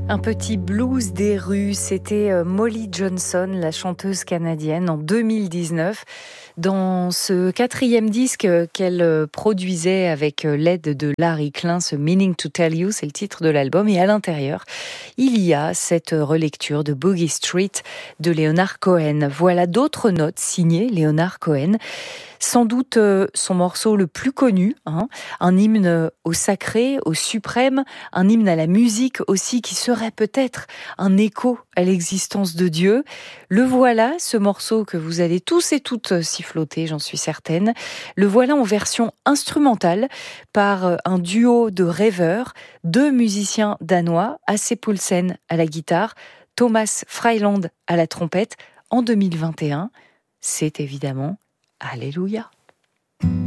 Un petit blues des rues, c'était Molly Johnson, la chanteuse canadienne, en 2019. Dans ce 4e disque qu'elle produisait avec l'aide de Larry Klein, ce Meaning to Tell You, c'est le titre de l'album. Et à l'intérieur, il y a cette relecture de Boogie Street de Leonard Cohen. Voilà d'autres notes signées Leonard Cohen. Sans doute son morceau le plus connu, un hymne au sacré, au suprême, un hymne à la musique aussi qui serait peut-être un écho à l'existence de Dieu. Le voilà, ce morceau que vous allez tous et toutes siffloter, j'en suis certaine. Le voilà en version instrumentale par un duo de rêveurs, 2 musiciens danois, Asse Poulsen à la guitare, Thomas Freiland à la trompette, en 2021. C'est évidemment Alléluia.